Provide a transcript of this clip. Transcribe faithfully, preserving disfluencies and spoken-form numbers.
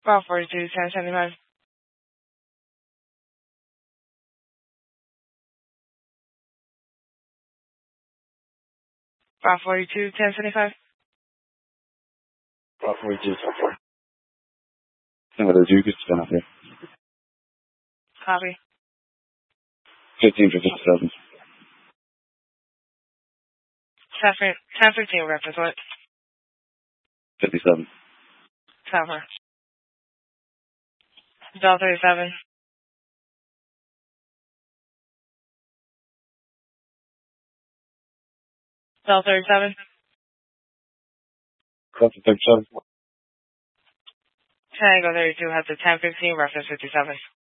Golf forty-two, ten seventy-five. Golf forty-two, ten seventy-five. Golf forty-two, ten four. Some of the Jukes been up here. Copy. fifteen for fifty-seven. ten fifteen reference, what? fifty-seven. Cover. Bell thirty-seven. Bell thirty-seven. Club thirty-seven. Tango thirty-two has the ten fifteen reference fifty-seven.